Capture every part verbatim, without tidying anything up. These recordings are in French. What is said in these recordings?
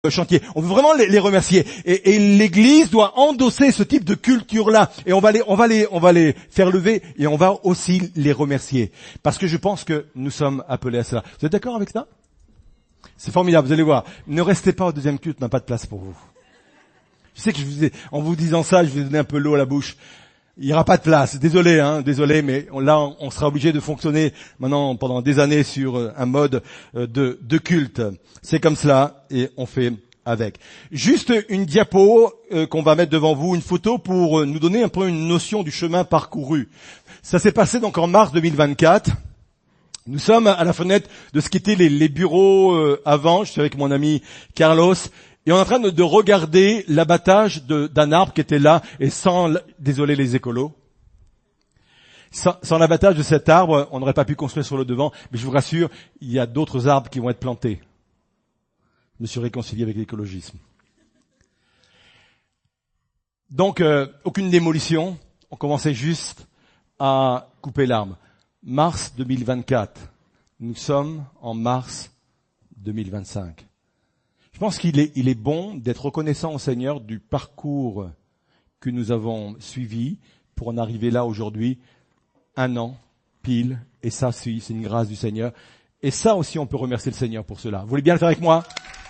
chantier. On veut vraiment les, les remercier. Et, et l'Église doit endosser ce type de culture-là. Et on va les, on va les, on va les faire lever et on va aussi les remercier. Parce que je pense que nous sommes appelés à cela. Vous êtes d'accord avec ça? C'est formidable, vous allez voir. Ne restez pas au deuxième culte, on n'a pas de place pour vous. Je sais que je vous ai, en vous disant ça, je vous ai donné un peu l'eau à la bouche. Il n'y aura pas de place. Désolé, hein, désolé, mais là, on sera obligé de fonctionner maintenant pendant des années sur un mode de, de culte. C'est comme cela et on fait avec. Juste une diapo euh, qu'on va mettre devant vous, une photo pour nous donner un peu une notion du chemin parcouru. Ça s'est passé donc en mars deux mille vingt-quatre. Nous sommes à la fenêtre de ce qu'étaient les, les bureaux euh, avant. Je suis avec mon ami Carlos. Et on est en train de, de regarder l'abattage de, d'un arbre qui était là, et sans, désolé les écolos, sans, sans l'abattage de cet arbre, on n'aurait pas pu construire sur le devant, mais je vous rassure, il y a d'autres arbres qui vont être plantés. Je me suis réconcilié avec l'écologisme. Donc, euh, aucune démolition, on commençait juste à couper l'arbre. Mars deux mille vingt-quatre, nous sommes en mars deux mille vingt-cinq. Je pense qu'il est, il est bon d'être reconnaissant au Seigneur du parcours que nous avons suivi pour en arriver là aujourd'hui, un an, pile, et ça, c'est une grâce du Seigneur. Et ça aussi, on peut remercier le Seigneur pour cela. Vous voulez bien le faire avec moi?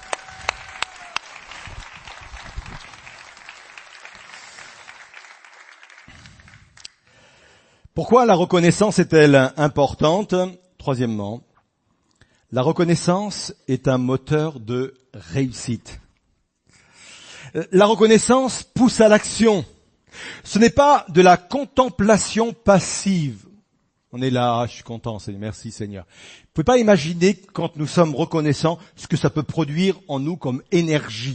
Pourquoi la reconnaissance est-elle importante? Troisièmement, la reconnaissance est un moteur de réussite. La reconnaissance pousse à l'action. Ce n'est pas de la contemplation passive. On est là, je suis content, Seigneur, merci Seigneur. Vous ne pouvez pas imaginer, quand nous sommes reconnaissants, ce que ça peut produire en nous comme énergie.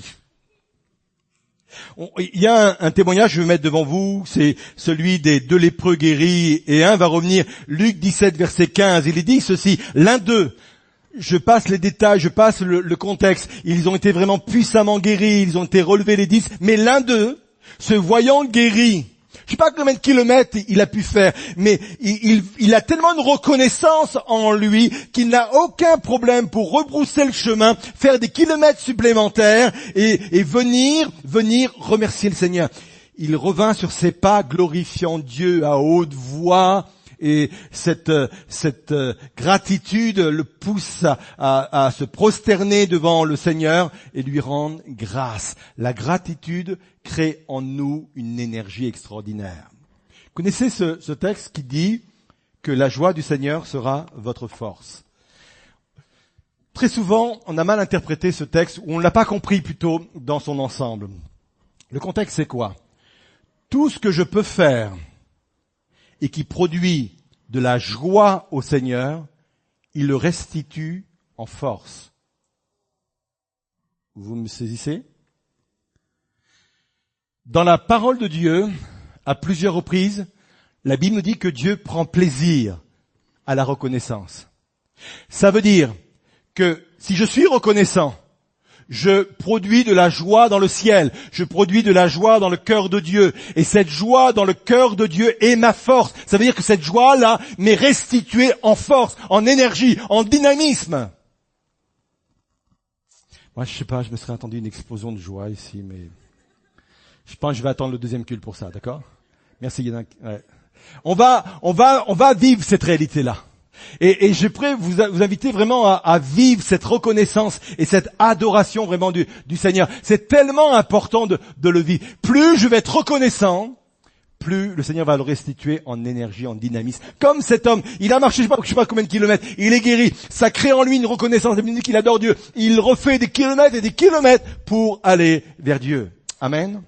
On, il y a un, un témoignage, je vais mettre devant vous, c'est celui des deux lépreux guéris, et un va revenir, Luc dix-sept, verset quinze, il est dit ceci, l'un d'eux, je passe les détails, je passe le, le contexte. Ils ont été vraiment puissamment guéris, ils ont été relevés les dix. Mais l'un d'eux, se voyant guéri, je sais pas combien de kilomètres il a pu faire, mais il, il, il a tellement de reconnaissance en lui qu'il n'a aucun problème pour rebrousser le chemin, faire des kilomètres supplémentaires et, et venir, venir remercier le Seigneur. Il revint sur ses pas, glorifiant Dieu à haute voix. Et cette, cette gratitude le pousse à, à, à se prosterner devant le Seigneur et lui rendre grâce. La gratitude crée en nous une énergie extraordinaire. Vous connaissez ce, ce texte qui dit que la joie du Seigneur sera votre force. Très souvent, on a mal interprété ce texte, ou on ne l'a pas compris plutôt dans son ensemble. Le contexte, c'est quoi? Tout ce que je peux faire et qui produit de la joie au Seigneur, il le restitue en force. Vous me saisissez? Dans la parole de Dieu, à plusieurs reprises, la Bible nous dit que Dieu prend plaisir à la reconnaissance. Ça veut dire que si je suis reconnaissant, je produis de la joie dans le ciel, je produis de la joie dans le cœur de Dieu. Et cette joie dans le cœur de Dieu est ma force. Ça veut dire que cette joie-là m'est restituée en force, en énergie, en dynamisme. Moi, je sais pas, je me serais attendu une explosion de joie ici, mais je pense que je vais attendre le deuxième culte pour ça, d'accord? Merci, Yannick. Ouais. On va, on va, on va vivre cette réalité-là. Et, et je pourrais vous, vous inviter vraiment à, à vivre cette reconnaissance et cette adoration vraiment du, du Seigneur. C'est tellement important de, de le vivre. Plus je vais être reconnaissant, plus le Seigneur va le restituer en énergie, en dynamisme. Comme cet homme, il a marché je sais pas, je sais pas combien de kilomètres, il est guéri. Ça crée en lui une reconnaissance, il dit qu'il adore Dieu. Il refait des kilomètres et des kilomètres pour aller vers Dieu. Amen.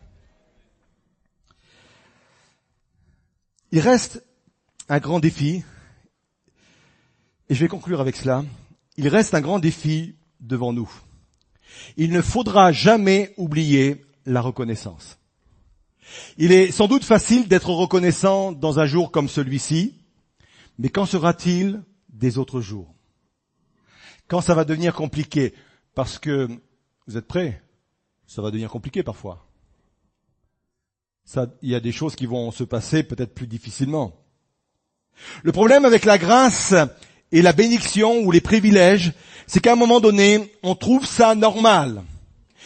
Il reste un grand défi. Et je vais conclure avec cela. Il reste un grand défi devant nous. Il ne faudra jamais oublier la reconnaissance. Il est sans doute facile d'être reconnaissant dans un jour comme celui-ci, mais qu'en sera-t-il des autres jours? Quand ça va devenir compliqué? Parce que, vous êtes prêts? Ça va devenir compliqué parfois. Ça, il y a des choses qui vont se passer peut-être plus difficilement. Le problème avec la grâce et la bénédiction ou les privilèges, c'est qu'à un moment donné, on trouve ça normal.